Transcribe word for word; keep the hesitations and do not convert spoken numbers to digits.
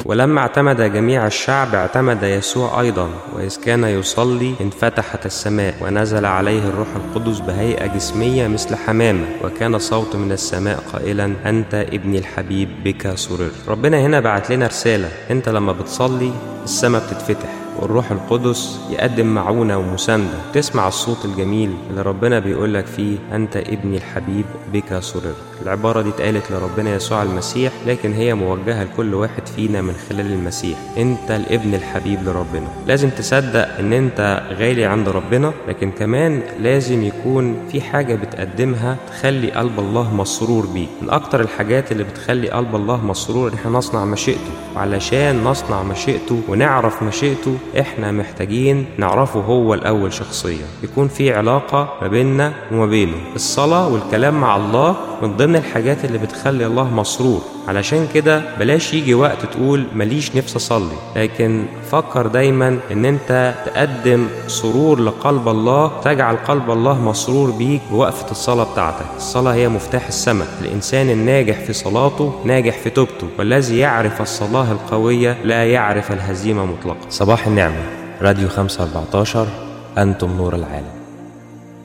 ولما اعتمد جميع الشعب اعتمد يسوع أيضا، وإذ كان يصلي انفتحت السماء ونزل عليه الروح القدس بهيئة جسمية مثل حمامة، وكان صوت من السماء قائلا أنت ابني الحبيب بك سررت. ربنا هنا بعت لنا رسالة، أنت لما بتصلي السماء بتتفتح والروح القدس يقدم معونة ومساندة، تسمع الصوت الجميل اللي ربنا بيقولك فيه أنت ابني الحبيب بك سررت. العبارة دي اتقالت لربنا يسوع المسيح، لكن هي موجهة لكل واحد فينا من خلال المسيح. انت الابن الحبيب لربنا. لازم تصدق ان انت غالي عند ربنا، لكن كمان لازم يكون في حاجة بتقدمها تخلي قلب الله مسرور بيك. من اكتر الحاجات اللي بتخلي قلب الله مسرور ان احنا نصنع مشيئته، وعلشان نصنع مشيئته ونعرف مشيئته احنا محتاجين نعرفه هو الاول شخصيا، يكون في علاقة ما بيننا وما بينه. الصلاة والكلام مع الله من ضمن الحاجات اللي بتخلي الله مسرور. علشان كده بلاش يجي وقت تقول ماليش نفس اصلي، لكن فكر دايما ان انت تقدم سرور لقلب الله، تجعل قلب الله مسرور بيك بوقفة الصلاة بتاعتك. الصلاة هي مفتاح السماء. الانسان الناجح في صلاته ناجح في توبته، والذي يعرف الصلاة القوية لا يعرف الهزيمة مطلقا. صباح النعمة، راديو خمسة أربعتاشر، أنتم نور العالم.